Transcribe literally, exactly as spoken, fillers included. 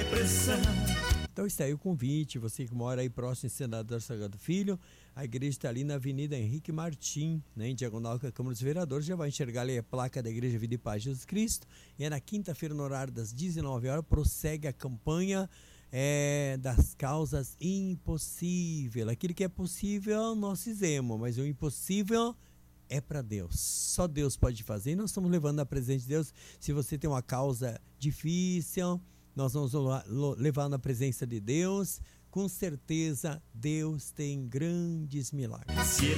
depressão. Então está aí o convite, você que mora aí próximo de Senador Salgado Filho, a igreja está ali na Avenida Henrique Martim, né, em diagonal com a Câmara dos Vereadores, já vai enxergar ali a placa da Igreja Vida e Paz de Jesus Cristo, e é na quinta-feira no horário das dezenove horas, prossegue a campanha é, das causas impossíveis. Aquilo que é possível nós fizemos, mas o impossível é para Deus, só Deus pode fazer, e nós estamos levando a presença de Deus. Se você tem uma causa difícil, nós vamos levar na presença de Deus. Com certeza Deus tem grandes milagres.